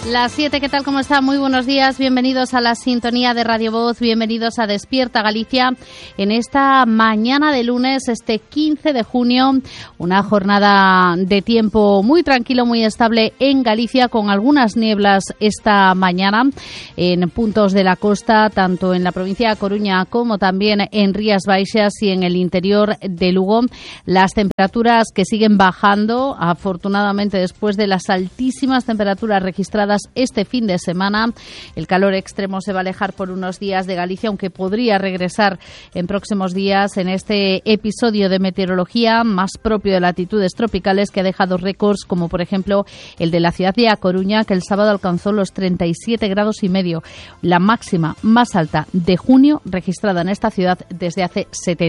Las 7, ¿qué tal? ¿Cómo está? Muy buenos días, bienvenidos a la sintonía de Radio Voz, bienvenidos a Despierta Galicia en esta mañana de lunes, este 15 de junio, una jornada de tiempo muy tranquilo, muy estable en Galicia, con algunas nieblas esta mañana en puntos de la costa, tanto en la provincia de Coruña como también en Rías Baixas y en el interior de Lugo. Las temperaturas que siguen bajando, afortunadamente, después de las altísimas temperaturas registradas este fin de semana. El calor extremo se va a alejar por unos días de Galicia, aunque podría regresar en próximos días en este episodio de meteorología más propio de latitudes tropicales, que ha dejado récords como por ejemplo el de la ciudad de A Coruña, que el sábado alcanzó los 37,5 grados, la máxima más alta de junio registrada en esta ciudad desde hace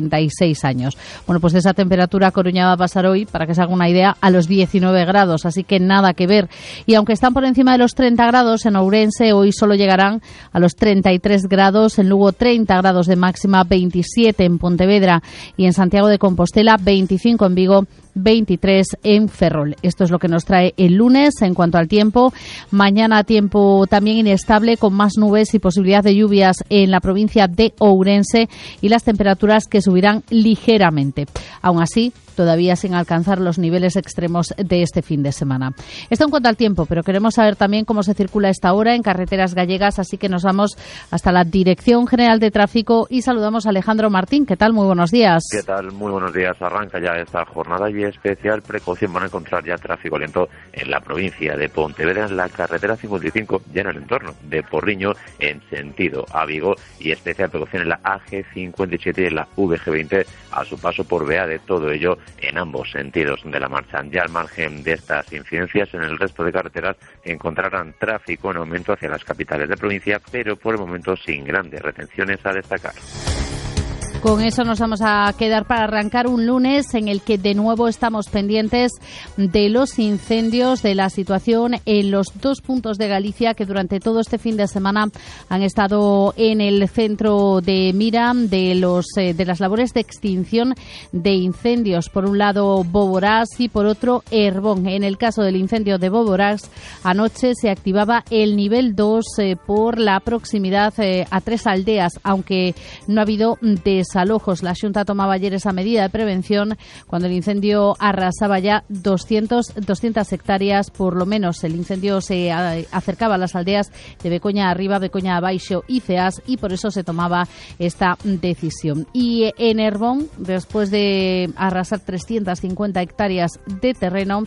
76 años. Bueno, pues de esa temperatura Coruña va a pasar hoy, para que se haga una idea, a los 19 grados, así que nada que ver. Y aunque están por encima de los 30 grados en Ourense, hoy solo llegarán a los 33 grados, en Lugo 30 grados de máxima, 27 en Pontevedra y en Santiago de Compostela, 25 en Vigo, 23 en Ferrol. Esto es lo que nos trae el lunes. En cuanto al tiempo, mañana tiempo también inestable, con más nubes y posibilidad de lluvias en la provincia de Ourense, y las temperaturas que subirán ligeramente. Aún así, todavía sin alcanzar los niveles extremos de este fin de semana. Esto en cuanto al tiempo, pero queremos saber también cómo se circula a esta hora en carreteras gallegas, así que nos vamos hasta la Dirección General de Tráfico y saludamos a Alejandro Martín. ¿Qué tal? Muy buenos días. ¿Qué tal? Muy buenos días. Arranca ya esta jornada y especial precaución. Van a encontrar ya tráfico lento en la provincia de Pontevedra, en la carretera 55, ya en el entorno de Porriño, en sentido a Vigo, y especial precaución en la AG57 y en la VG20 a su paso por Beade. Todo ello en ambos sentidos de la marcha. Ya al margen de estas incidencias, en el resto de carreteras encontrarán tráfico en aumento hacia las capitales de provincia, pero por el momento sin grandes retenciones a destacar. Con eso nos vamos a quedar para arrancar un lunes en el que de nuevo estamos pendientes de los incendios, de la situación en los dos puntos de Galicia que durante todo este fin de semana han estado en el centro de mira de las labores de extinción de incendios. Por un lado Boborás y por otro Herbón. En el caso del incendio de Boborás, anoche se activaba el nivel 2 por la proximidad a 3 aldeas, aunque no ha habido desalojos. La Xunta tomaba ayer esa medida de prevención cuando el incendio arrasaba ya 200 hectáreas, por lo menos. El incendio se acercaba a las aldeas de Becoña Arriba, Becoña Abaixo y Ceás, y por eso se tomaba esta decisión. Y en Herbón, después de arrasar 350 hectáreas de terreno,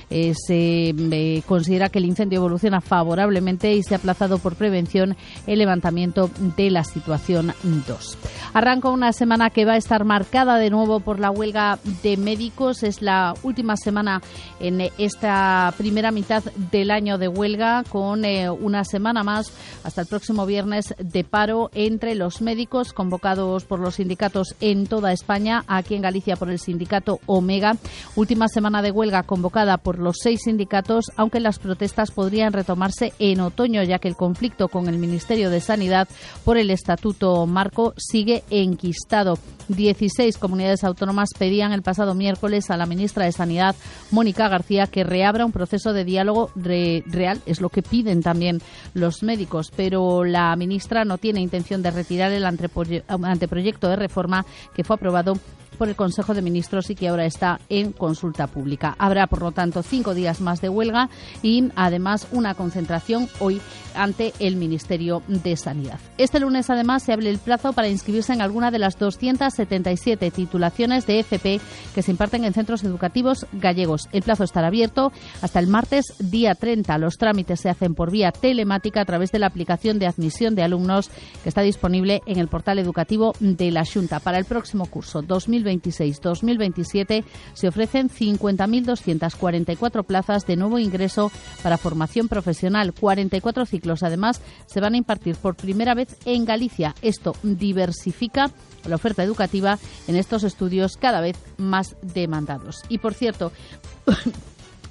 se considera que el incendio evoluciona favorablemente y se ha aplazado por prevención el levantamiento de la situación 2. Arranca una semana que va a estar marcada de nuevo por la huelga de médicos. Es la última semana en esta primera mitad del año de huelga, con una semana más hasta el próximo viernes de paro entre los médicos convocados por los sindicatos en toda España, aquí en Galicia por el sindicato Omega. Última semana de huelga convocada por los 6 sindicatos, aunque las protestas podrían retomarse en otoño, ya que el conflicto con el Ministerio de Sanidad por el Estatuto Marco sigue enquistado. 16 comunidades autónomas pedían el pasado miércoles a la ministra de Sanidad, Mónica García, que reabra un proceso de diálogo real. Es lo que piden también los médicos, pero la ministra no tiene intención de retirar el anteproyecto de reforma que fue aprobado por el Consejo de Ministros y que ahora está en consulta pública. Habrá, por lo tanto, 5 días más de huelga y, además, una concentración hoy ante el Ministerio de Sanidad. Este lunes, además, se abre el plazo para inscribirse en alguna de las 277 titulaciones de FP que se imparten en centros educativos gallegos. El plazo estará abierto hasta el martes, día 30. Los trámites se hacen por vía telemática a través de la aplicación de admisión de alumnos que está disponible en el portal educativo de la Xunta. Para el próximo curso 2026-2027 se ofrecen 50.244 plazas de nuevo ingreso para formación profesional. 44 ciclos, además, se van a impartir por primera vez en Galicia. Esto diversifica la oferta educativa en estos estudios cada vez más demandados. Y, por cierto,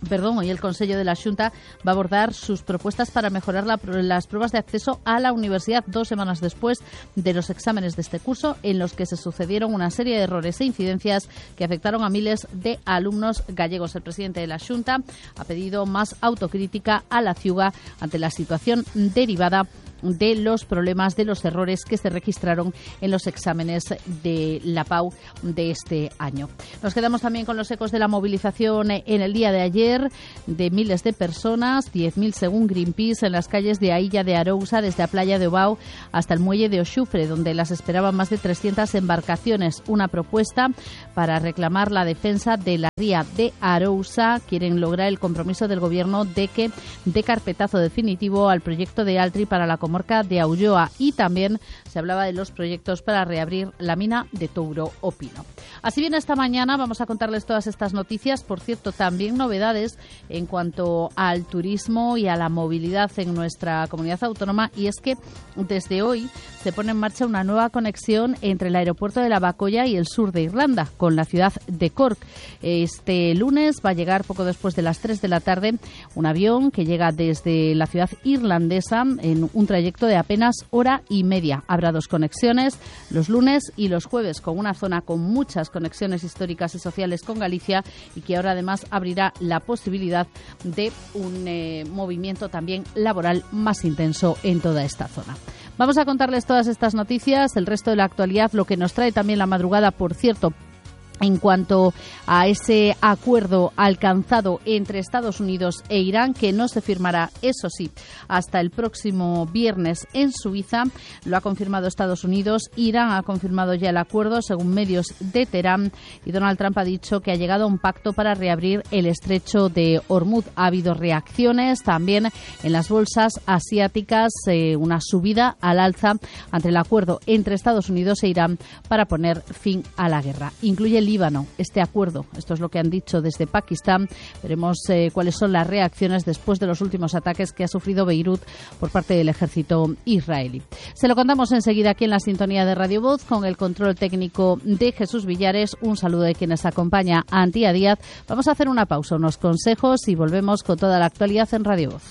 Hoy el Consello de la Xunta va a abordar sus propuestas para mejorar las pruebas de acceso a la universidad 2 semanas después de los exámenes de este curso, en los que se sucedieron una serie de errores e incidencias que afectaron a miles de alumnos gallegos. El presidente de la Xunta ha pedido más autocrítica a la ciuga ante la situación derivada de los problemas, de los errores que se registraron en los exámenes de la PAU de este año. Nos quedamos también con los ecos de la movilización en el día de ayer de miles de personas, 10.000 según Greenpeace, en las calles de Ailla de Arousa, desde la playa de Obao hasta el muelle de Oxufre, donde las esperaban más de 300 embarcaciones. Una propuesta para reclamar la defensa de la ría de Arousa. Quieren lograr el compromiso del Gobierno de que dé carpetazo definitivo al proyecto de Altri para la comarca de Ulloa, y también se hablaba de los proyectos para reabrir la mina de Touro o Pino. Así bien, esta mañana vamos a contarles todas estas noticias. Por cierto, también novedades en cuanto al turismo y a la movilidad en nuestra comunidad autónoma, y es que desde hoy se pone en marcha una nueva conexión entre el aeropuerto de Lavacolla y el sur de Irlanda, con la ciudad de Cork. Este lunes va a llegar poco después de las 3 de la tarde un avión que llega desde la ciudad irlandesa en un trayecto de apenas hora y media. Habrá 2 conexiones, los lunes y los jueves, con una zona con muchas conexiones históricas y sociales con Galicia, y que ahora además abrirá la posibilidad de un movimiento también laboral más intenso en toda esta zona. Vamos a contarles todas estas noticias, el resto de la actualidad, lo que nos trae también la madrugada, por cierto, en cuanto a ese acuerdo alcanzado entre Estados Unidos e Irán, que no se firmará, eso sí, hasta el próximo viernes en Suiza. Lo ha confirmado Estados Unidos. Irán ha confirmado ya el acuerdo, según medios de Teherán, y Donald Trump ha dicho que ha llegado a un pacto para reabrir el estrecho de Hormuz. Ha habido reacciones también en las bolsas asiáticas, una subida al alza ante el acuerdo entre Estados Unidos e Irán para poner fin a la guerra. Incluye Líbano este acuerdo. Esto es lo que han dicho desde Pakistán. Veremos cuáles son las reacciones después de los últimos ataques que ha sufrido Beirut por parte del ejército israelí. Se lo contamos enseguida aquí en la sintonía de Radio Voz, con el control técnico de Jesús Villares. Un saludo de quienes acompaña a Antía Díaz. Vamos a hacer una pausa, unos consejos, y volvemos con toda la actualidad en Radio Voz.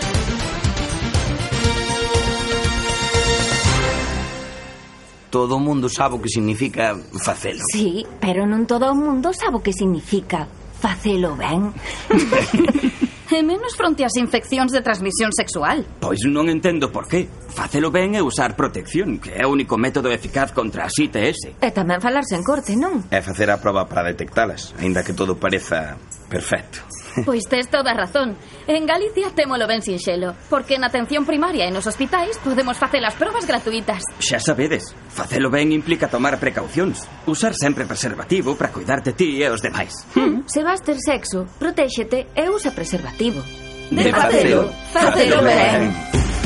Todo o mundo sabe o que significa facelo. Sí, pero non todo o mundo sabe o que significa facelo ben. E menos fronte ás infeccións de transmisión sexual. Pois non entendo por qué. Facelo ben é usar protección, que é o único método eficaz contra as ITS. E tamén falarse en corte, non? É facer a proba para detectalas, aínda que todo pareza perfecto. Pois tes toda a razón. En Galicia témolo ben sinxelo, porque na atención primaria e nos hospitais podemos facer as probas gratuitas. Xa sabedes, facelo ben implica tomar precaucións. Usar sempre preservativo para cuidar de ti e os demais. Se vas ter sexo, protéxete e usa preservativo. De facelo, facelo ben.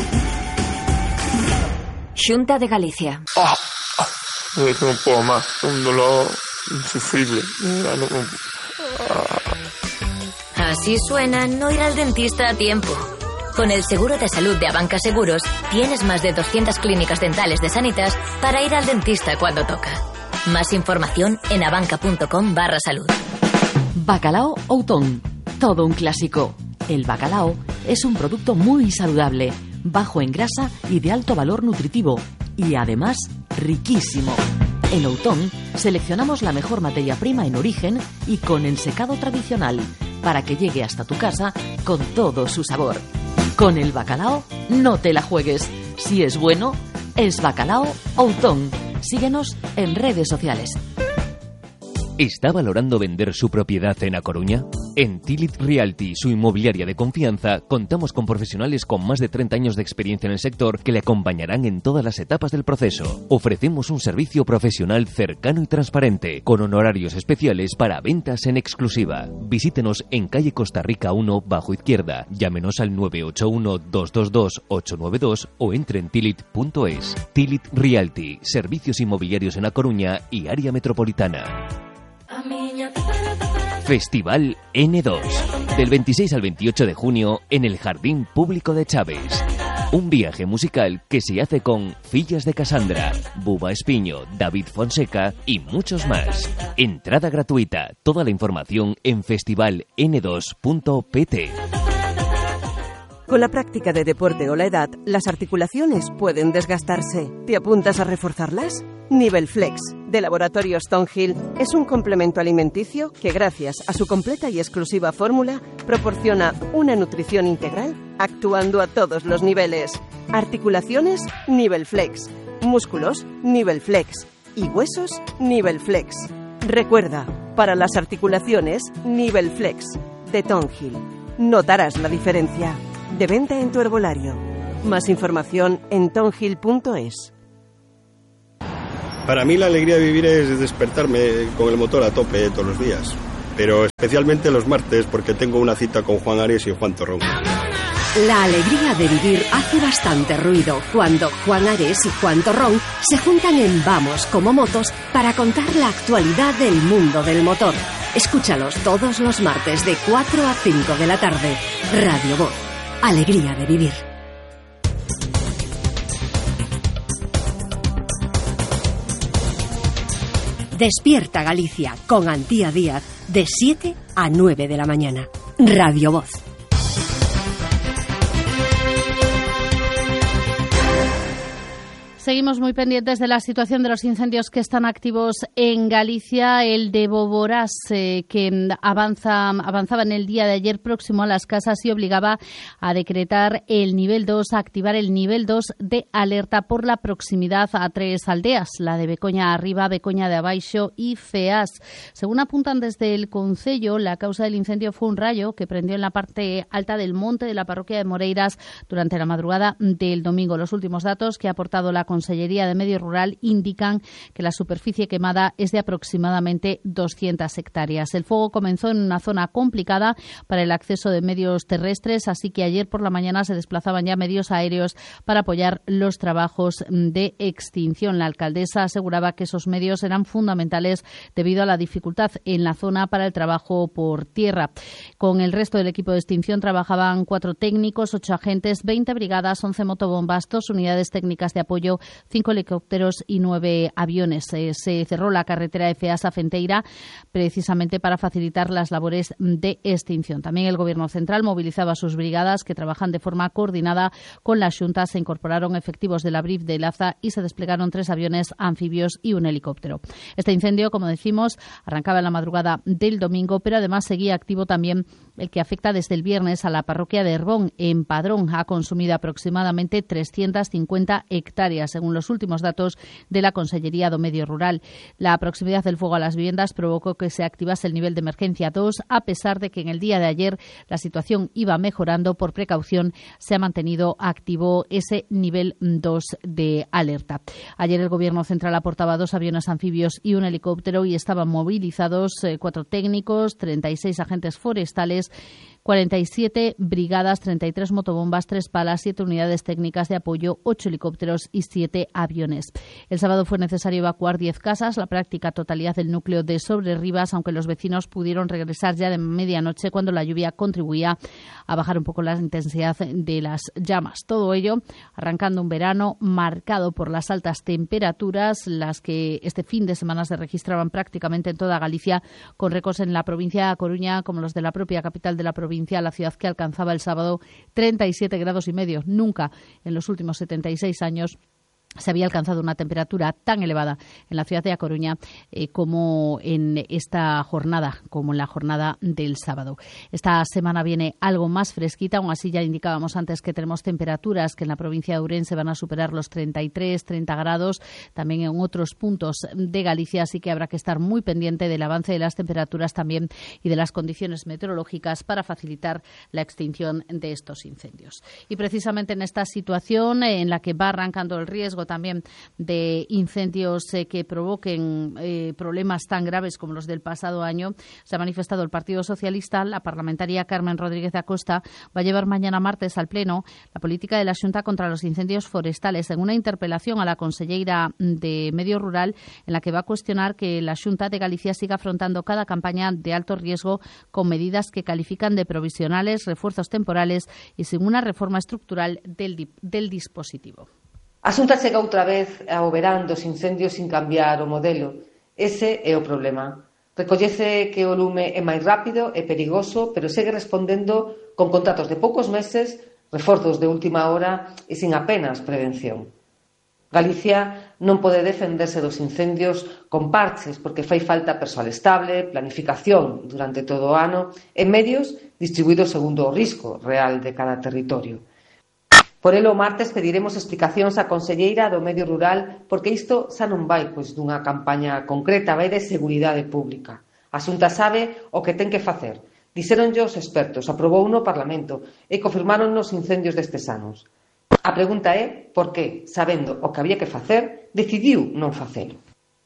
Xunta de Galicia. No puedo más, un dolor insufrible. Así suena no ir al dentista a tiempo. Con el seguro de salud de Abanca Seguros, tienes más de 200 clínicas dentales de Sanitas para ir al dentista cuando toca. Más información en abanca.com/salud. Bacalao Outón, todo un clásico. El bacalao es un producto muy saludable, bajo en grasa y de alto valor nutritivo, y además riquísimo. En Outón seleccionamos la mejor materia prima en origen y con ensecado tradicional, para que llegue hasta tu casa con todo su sabor. Con el bacalao no te la juegues. Si es bueno, es Bacalao Outón. Síguenos en redes sociales. ¿Está valorando vender su propiedad en A Coruña? En Tilit Realty, su inmobiliaria de confianza, contamos con profesionales con más de 30 años de experiencia en el sector que le acompañarán en todas las etapas del proceso. Ofrecemos un servicio profesional cercano y transparente, con honorarios especiales para ventas en exclusiva. Visítenos en calle Costa Rica 1, bajo izquierda. Llámenos al 981-222-892 o entre en tilit.es. Tilit Realty, servicios inmobiliarios en A Coruña y área metropolitana. Festival N2, del 26 al 28 de junio en el Jardín Público de Chaves. Un viaje musical que se hace con Fillas de Cassandra, Buba Espiño, David Fonseca y muchos más. Entrada gratuita. Toda la información en festivaln2.pt. Con la práctica de deporte o la edad, las articulaciones pueden desgastarse. ¿Te apuntas a reforzarlas? Nivelflex, de Laboratorios Stonehill, es un complemento alimenticio que, gracias a su completa y exclusiva fórmula, proporciona una nutrición integral actuando a todos los niveles. Articulaciones, Nivelflex. Músculos, Nivelflex. Y huesos, Nivelflex. Recuerda, para las articulaciones, Nivelflex, de Stonehill. Notarás la diferencia. De venta en tu herbolario. Más información en tonhill.es. Para mí la alegría de vivir es despertarme con el motor a tope todos los días. Pero especialmente los martes porque tengo una cita con Juan Ares y Juan Torrón. La alegría de vivir hace bastante ruido cuando Juan Ares y Juan Torrón se juntan en Vamos como Motos para contar la actualidad del mundo del motor. Escúchalos todos los martes de 4 a 5 de la tarde. Radio Voz. Alegría de vivir. Despierta Galicia con Antía Díaz de 7 a 9 de la mañana. Radio Voz. Seguimos muy pendientes de la situación de los incendios que están activos en Galicia. El de Boborás, que avanzaba en el día de ayer próximo a las casas y obligaba a decretar el nivel 2, a activar el nivel 2 de alerta por la proximidad a 3 aldeas, la de Becoña Arriba, Becoña de Abaixo y Feás. Según apuntan desde el concello, la causa del incendio fue un rayo que prendió en la parte alta del monte de la parroquia de Moreiras durante la madrugada del domingo. Los últimos datos que ha aportado la Consellería de Medio Rural indican que la superficie quemada es de aproximadamente 200 hectáreas. El fuego comenzó en una zona complicada para el acceso de medios terrestres, así que ayer por la mañana se desplazaban ya medios aéreos para apoyar los trabajos de extinción. La alcaldesa aseguraba que esos medios eran fundamentales debido a la dificultad en la zona para el trabajo por tierra. Con el resto del equipo de extinción trabajaban 4 técnicos, 8 agentes, 20 brigadas, 11 motobombas, 2 unidades técnicas de apoyo, 5 helicópteros y 9 aviones. Se cerró la carretera de Feás a Fenteira precisamente para facilitar las labores de extinción. También el Gobierno central movilizaba sus brigadas que trabajan de forma coordinada con la Xunta. Se incorporaron efectivos de la BRIF de Laza y se desplegaron 3 aviones anfibios y un helicóptero. Este incendio, como decimos, arrancaba en la madrugada del domingo, pero además seguía activo también el que afecta desde el viernes a la parroquia de Herbón, en Padrón. Ha consumido aproximadamente 350 hectáreas, según los últimos datos de la Consellería do Medio Rural. La proximidad del fuego a las viviendas provocó que se activase el nivel de emergencia 2, a pesar de que en el día de ayer la situación iba mejorando. Por precaución se ha mantenido activo ese nivel 2 de alerta. Ayer el Gobierno central aportaba 2 aviones anfibios y un helicóptero y estaban movilizados 4 técnicos, 36 agentes forestales, 47 brigadas, 33 motobombas, 3 palas, 7 unidades técnicas de apoyo, 8 helicópteros y 7 aviones. El sábado fue necesario evacuar 10 casas, la práctica totalidad del núcleo de Sobrerribas, aunque los vecinos pudieron regresar ya de medianoche cuando la lluvia contribuía a bajar un poco la intensidad de las llamas. Todo ello arrancando un verano marcado por las altas temperaturas, las que este fin de semana se registraban prácticamente en toda Galicia, con récords en la provincia de A Coruña como los de la propia capital de la provincia, la ciudad que alcanzaba el sábado 37,5 grados. Nunca en los últimos 76 años se había alcanzado una temperatura tan elevada en la ciudad de A Coruña como en esta jornada, como en la jornada del sábado. Esta semana viene algo más fresquita, aún así ya indicábamos antes que tenemos temperaturas que en la provincia de Ourense van a superar los 33, 30 grados, también en otros puntos de Galicia, así que habrá que estar muy pendiente del avance de las temperaturas también y de las condiciones meteorológicas para facilitar la extinción de estos incendios. Y precisamente en esta situación en la que va arrancando el riesgo riesgo también de incendios que provoquen problemas tan graves como los del pasado año. Se ha manifestado el Partido Socialista. La parlamentaria Carmen Rodríguez Acosta va a llevar mañana martes al Pleno la política de la Xunta contra los incendios forestales en una interpelación a la conselleira de Medio Rural, en la que va a cuestionar que la Xunta de Galicia siga afrontando cada campaña de alto riesgo con medidas que califican de provisionales, refuerzos temporales y sin una reforma estructural del dispositivo. A Xunta chega outra vez ao verán dos incendios sin cambiar o modelo. Ese é o problema. Recollece que o lume é máis rápido e perigoso, pero segue respondendo con contratos de poucos meses, reforzos de última hora e sin apenas prevención. Galicia non pode defenderse dos incendios con parches porque fai falta persoal estable, planificación durante todo o ano e medios distribuídos segundo o risco real de cada territorio. Por elo, o martes pediremos explicacións á conselleira do Medio Rural porque isto xa non vai dunha campaña concreta, vai de seguridade pública. A Xunta sabe o que ten que facer. Dixéronlle os expertos, aprobou no Parlamento e confirmaron nos incendios destes anos. A pregunta é por que, sabendo o que había que facer, decidiu non facelo.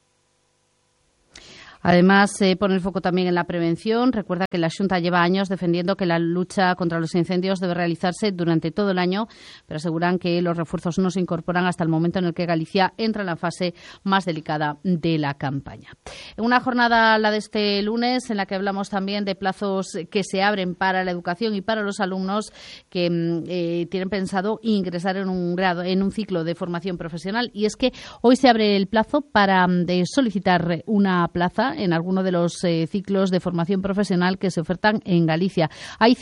Además, pone el foco también en la prevención. Recuerda que la Xunta lleva años defendiendo que la lucha contra los incendios debe realizarse durante todo el año, pero aseguran que los refuerzos no se incorporan hasta el momento en el que Galicia entra en la fase más delicada de la campaña. En una jornada, la de este lunes, en la que hablamos también de plazos que se abren para la educación y para los alumnos que tienen pensado ingresar en un ciclo de formación profesional. Y es que hoy se abre el plazo para solicitar una plaza en alguno de los ciclos de formación profesional que se ofertan en Galicia. Hay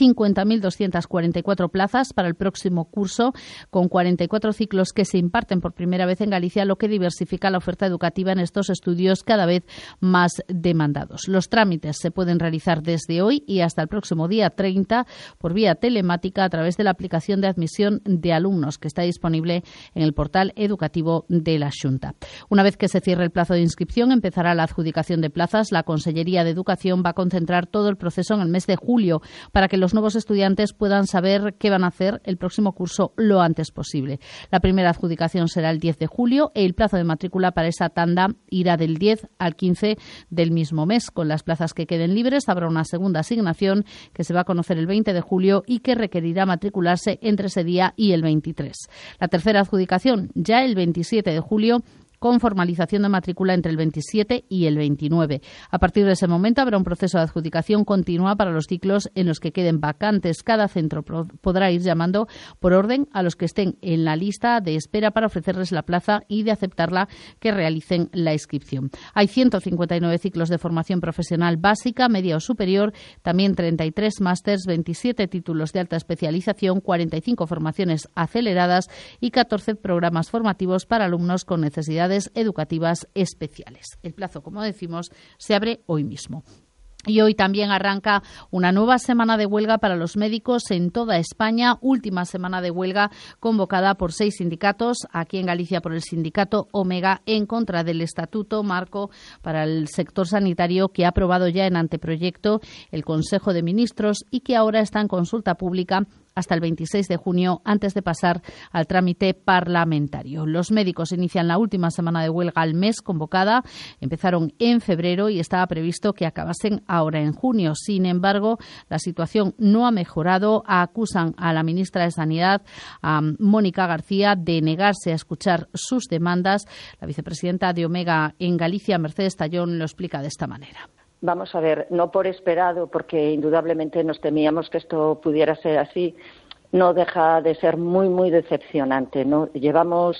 50.244 plazas para el próximo curso, con 44 ciclos que se imparten por primera vez en Galicia, lo que diversifica la oferta educativa en estos estudios cada vez más demandados. Los trámites se pueden realizar desde hoy y hasta el próximo día 30 por vía telemática a través de la aplicación de admisión de alumnos que está disponible en el portal educativo de la Xunta. Una vez que se cierre el plazo de inscripción, empezará la adjudicación de plazas. La Consellería de Educación va a concentrar todo el proceso en el mes de julio para que los nuevos estudiantes puedan saber qué van a hacer el próximo curso lo antes posible. La primera adjudicación será el 10 de julio y el plazo de matrícula para esa tanda irá del 10 al 15 del mismo mes. Con las plazas que queden libres habrá una segunda asignación que se va a conocer el 20 de julio y que requerirá matricularse entre ese día y el 23. La tercera adjudicación ya el 27 de julio, con formalización de matrícula entre el 27 y el 29. A partir de ese momento habrá un proceso de adjudicación continua para los ciclos en los que queden vacantes. Cada centro podrá ir llamando por orden a los que estén en la lista de espera para ofrecerles la plaza y de aceptarla que realicen la inscripción. Hay 159 ciclos de formación profesional básica, media o superior, también 33 másters, 27 títulos de alta especialización, 45 formaciones aceleradas y 14 programas formativos para alumnos con necesidades educativas especiales. El plazo, como decimos, se abre hoy mismo. Y hoy también arranca una nueva semana de huelga para los médicos en toda España, última semana de huelga convocada por 6 sindicatos, aquí en Galicia por el sindicato Omega, en contra del Estatuto Marco para el sector sanitario que ha aprobado ya en anteproyecto el Consejo de Ministros y que ahora está en consulta pública hasta el 26 de junio, antes de pasar al trámite parlamentario. Los médicos inician la última semana de huelga al mes convocada. Empezaron en febrero y estaba previsto que acabasen ahora en junio. Sin embargo, la situación no ha mejorado. Acusan a la ministra de Sanidad, a Mónica García, de negarse a escuchar sus demandas. La vicepresidenta de Omega en Galicia, Mercedes Tallón, lo explica de esta manera. Vamos a ver, no por esperado, porque indudablemente nos temíamos que esto pudiera ser así, no deja de ser muy, muy decepcionante, ¿no? Llevamos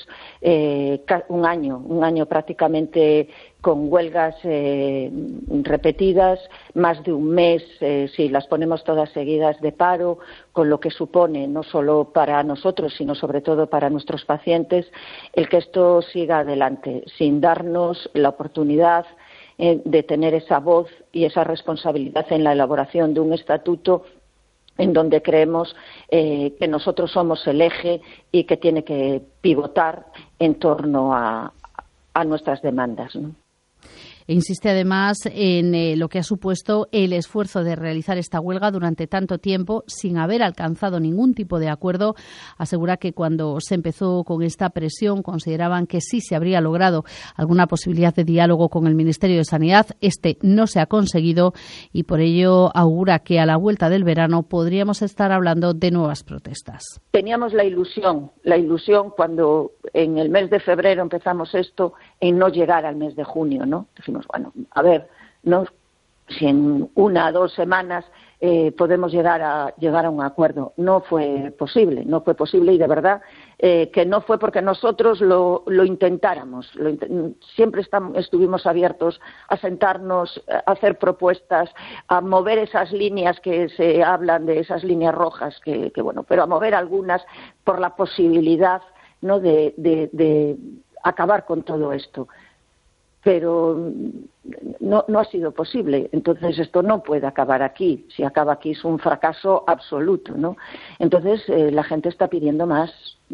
un año prácticamente con huelgas repetidas, más de un mes, si las ponemos todas seguidas, de paro, con lo que supone no solo para nosotros, sino sobre todo para nuestros pacientes, el que esto siga adelante, sin darnos la oportunidad de tener esa voz y esa responsabilidad en la elaboración de un estatuto en donde creemos que nosotros somos el eje y que tiene que pivotar en torno a nuestras demandas, ¿no? E insiste además en lo que ha supuesto el esfuerzo de realizar esta huelga durante tanto tiempo sin haber alcanzado ningún tipo de acuerdo. Asegura que cuando se empezó con esta presión consideraban que sí se habría logrado alguna posibilidad de diálogo con el Ministerio de Sanidad. Este no se ha conseguido y por ello augura que a la vuelta del verano podríamos estar hablando de nuevas protestas. Teníamos la ilusión cuando en el mes de febrero empezamos esto, en no llegar al mes de junio, ¿no? Dijimos, bueno, a ver, ¿no? Si en 1 o 2 semanas podemos llegar a un acuerdo. No fue posible y de verdad que no fue porque nosotros lo intentáramos. Siempre estuvimos abiertos a sentarnos, a hacer propuestas, a mover esas líneas que se hablan de esas líneas rojas, pero a mover algunas por la posibilidad, ¿no?, de acabar con todo esto. Pero no ha sido posible. Entonces esto no puede acabar aquí. Si acaba aquí es un fracaso absoluto, ¿no? Entonces la gente está pidiendo más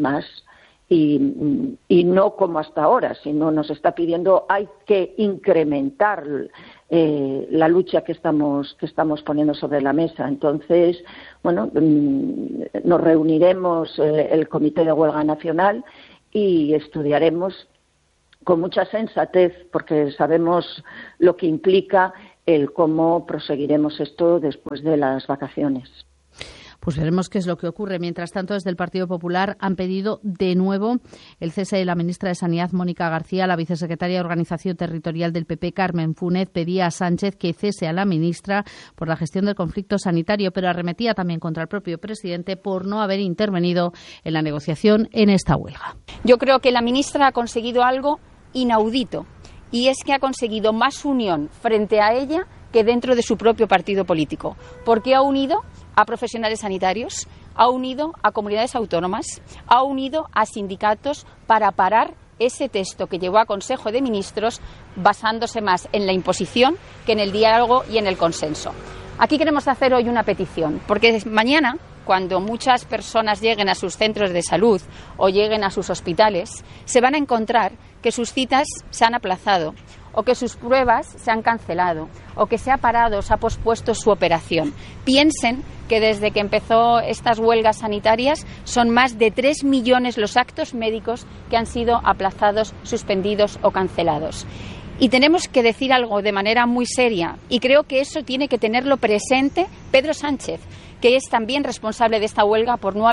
y no como hasta ahora, sino nos está pidiendo, hay que incrementar la lucha que estamos poniendo sobre la mesa. Entonces, bueno, nos reuniremos el Comité de Huelga Nacional y estudiaremos con mucha sensatez, porque sabemos lo que implica el cómo proseguiremos esto después de las vacaciones. Pues veremos qué es lo que ocurre. Mientras tanto, desde el Partido Popular han pedido de nuevo el cese de la ministra de Sanidad, Mónica García. La vicesecretaria de Organización Territorial del PP, Carmen Funes, pedía a Sánchez que cese a la ministra por la gestión del conflicto sanitario, pero arremetía también contra el propio presidente por no haber intervenido en la negociación en esta huelga. Yo creo que la ministra ha conseguido algo inaudito, y es que ha conseguido más unión frente a ella que dentro de su propio partido político, porque ha unido a profesionales sanitarios, ha unido a comunidades autónomas, ha unido a sindicatos para parar ese texto que llevó a Consejo de Ministros basándose más en la imposición que en el diálogo y en el consenso. Aquí queremos hacer hoy una petición, porque mañana, cuando muchas personas lleguen a sus centros de salud o lleguen a sus hospitales, se van a encontrar que sus citas se han aplazado, o que sus pruebas se han cancelado, o que se ha parado, se ha pospuesto su operación. Piensen que desde que empezó estas huelgas sanitarias son más de 3 millones los actos médicos que han sido aplazados, suspendidos o cancelados. Y tenemos que decir algo de manera muy seria, y creo que eso tiene que tenerlo presente Pedro Sánchez, que es también responsable de esta huelga por no